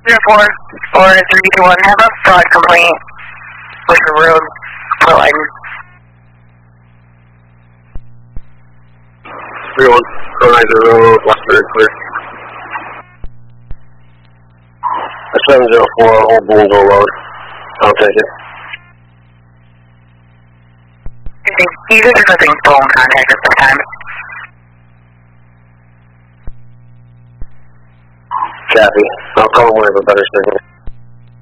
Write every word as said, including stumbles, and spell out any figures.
zero four four three two one, have a fraud complaint with the road provided. three one, four nine zero, Westbury, clear. seven zero four, Old Boonville Road. I'll take it. You guys are looking phone contact at the time. Copy. I'll call when I have a better signal.